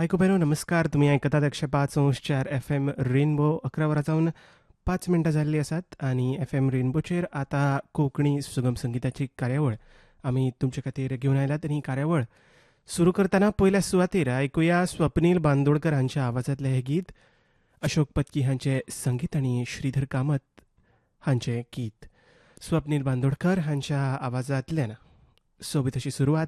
आयकुपेरो नमस्कार. तुम्ही ऐकतात 105.4 FM रेनबो. 11 वरां जावन 5 मिनटां जाल्ली आसात आनी FM रेनबोचेर आतां कोंकणी सुगम संगीताची कार्यावळ आमी तुमचे खातीर घेवन आयल्यात. आनी ही कार्यावळ सुरू करतना पयल्या सुवातेर आयकुया स्वप्नील बांदोडकर हांच्या आवाजांतलें हें गीत. अशोक पत्की हांचें संगीत आनी श्रीधर कामत हांचें गीत. स्वप्नील बांदोडकर हांच्या आवाजांतल्यान सोबीत अशी सुरवात